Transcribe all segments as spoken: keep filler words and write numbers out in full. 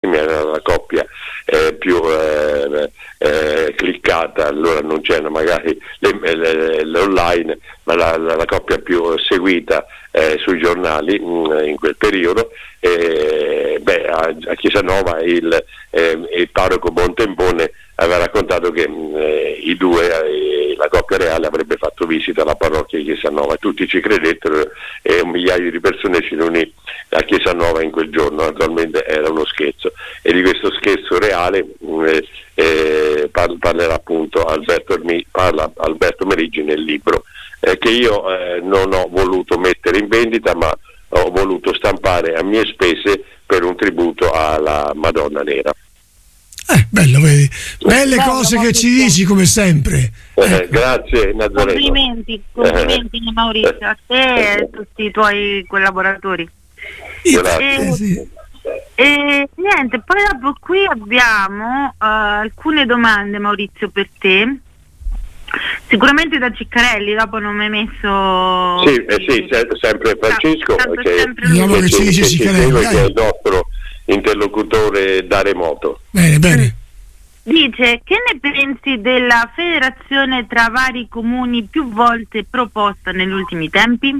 era la coppia eh, più eh, eh, cliccata, allora non c'erano magari le, le, le online, ma la, la, la coppia più seguita eh, sui giornali mh, in quel periodo. Eh, beh, a, a Chiesanova il, eh, il parroco Bontempone aveva raccontato che mh, eh, i due, eh, la coppia reale avrebbe fatto visita alla parrocchia di Chiesanova, tutti ci credettero e un migliaio di persone ci riunì a Chiesanova in quel giorno. Naturalmente era uno scherzo, e di questo scherzo reale eh, eh, par- parlerà appunto Alberto, parla Alberto Meriggi nel libro eh, che io eh, non ho voluto mettere in vendita, ma ho voluto stampare a mie spese per un tributo alla Madonna Nera. Eh, bello, vedi. Belle bello, cose che ci dici come sempre. Eh, eh. Grazie Nazareno. Complimenti, complimenti eh. Maurizio, a te e a tutti i tuoi collaboratori. Grazie. E, sì. e niente, poi dopo qui abbiamo uh, alcune domande, Maurizio, per te. Sicuramente da Ciccarelli, dopo non mi hai messo. Sì, eh, sì, sempre Francesco, tanto che, sempre diciamo che, che ci dice che, Ciccarelli, che è il nostro interlocutore da remoto. Bene, bene. Dice: che ne pensi della federazione tra vari comuni più volte proposta negli ultimi tempi?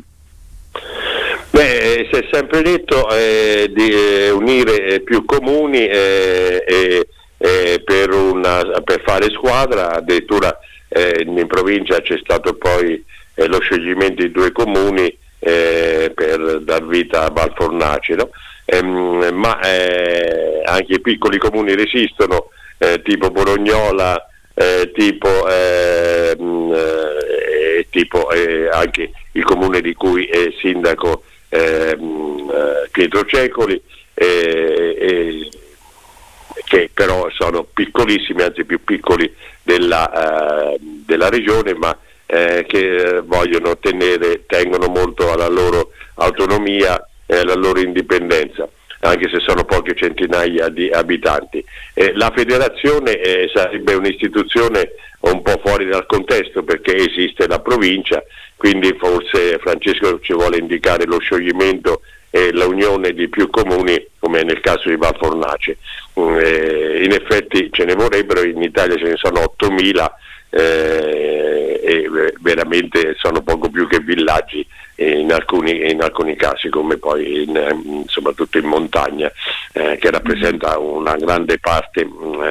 Beh, si è sempre detto eh, di eh, unire più comuni eh, eh, eh, per, una, per fare squadra. Addirittura eh, in provincia c'è stato poi eh, lo scioglimento di due comuni eh, per dar vita a Valfornace, no? ehm, ma eh, anche i piccoli comuni resistono, eh, tipo Borognola, eh, tipo, eh, eh, tipo eh, anche il comune di cui è sindaco eh, Pietro Cecoli, eh, eh, che però sono piccolissimi, anzi più piccoli della, eh, della regione, ma eh, che vogliono tenere, tengono molto alla loro autonomia e alla loro indipendenza, anche se sono poche centinaia di abitanti. Eh, la federazione eh, sarebbe un'istituzione un po' fuori dal contesto, perché esiste la provincia, quindi forse Francesco ci vuole indicare lo scioglimento e la unione di più comuni, come nel caso di Valfornace. Eh, in effetti ce ne vorrebbero, in Italia ce ne sono ottomila eh, e veramente sono poco più che villaggi in alcuni, in alcuni casi, come poi in, soprattutto in montagna, eh, che rappresenta una grande parte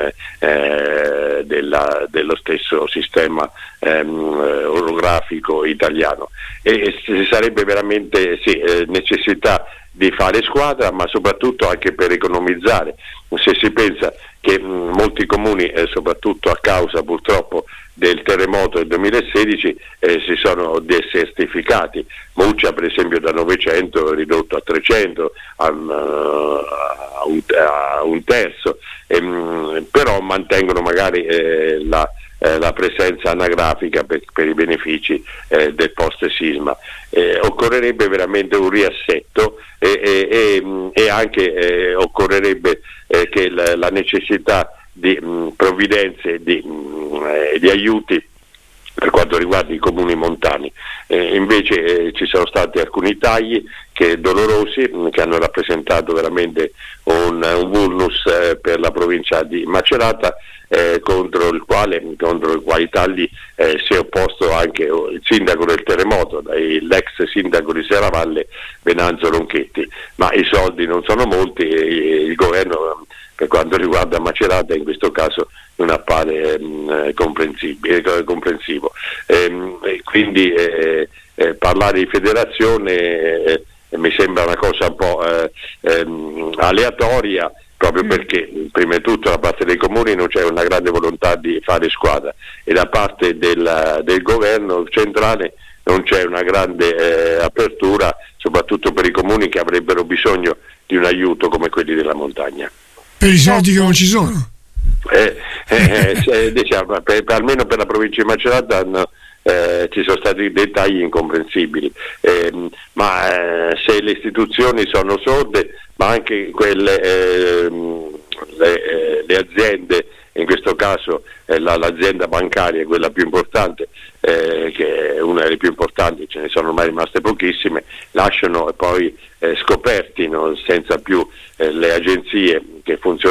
eh, della, dello stesso sistema ehm, orografico italiano. E ci sarebbe veramente sì, eh, necessità di fare squadra, ma soprattutto anche per economizzare. Se si pensa che mh, molti comuni, eh, soprattutto a causa purtroppo del terremoto del duemilasedici, eh, si sono desertificati. Muccia per esempio da novecento è ridotto a trecento, a, a, un, a un terzo, e, mh, però mantengono magari eh, la Eh, la presenza anagrafica per, per i benefici eh, del post sisma. Eh, occorrerebbe veramente un riassetto e, e, e, e anche eh, occorrerebbe eh, che la, la necessità di mh, provvidenze, di, mh, eh, di aiuti per quanto riguarda i comuni montani. Eh, invece eh, ci sono stati alcuni tagli che dolorosi, mh, che hanno rappresentato veramente un, un vulnus eh, per la provincia di Macerata, eh, contro il quale contro i quali tagli eh, si è opposto anche il sindaco del terremoto, l'ex sindaco di Serravalle Venanzo Ronchetti. Ma i soldi non sono molti e il governo, per quanto riguarda Macerata, in questo caso non appare eh, comprensibile, comprensivo. Eh, quindi eh, eh, parlare di federazione eh, mi sembra una cosa un po' eh, ehm, aleatoria, proprio perché prima di tutto da parte dei comuni non c'è una grande volontà di fare squadra, e da parte del, del governo centrale non c'è una grande eh, apertura, soprattutto per i comuni che avrebbero bisogno di un aiuto come quelli della montagna. Per i soldi che non ci sono? Eh, eh, eh, diciamo, per, per, almeno per la provincia di Macerata no, eh, ci sono stati dettagli incomprensibili, eh, ma eh, se le istituzioni sono sorde, ma anche quelle eh, le, eh, le aziende, in questo caso eh, la, l'azienda bancaria, quella più importante, eh, che è una delle più importanti, ce ne sono ormai rimaste pochissime, lasciano poi eh, scoperti, no, senza più eh, le agenzie che funzionano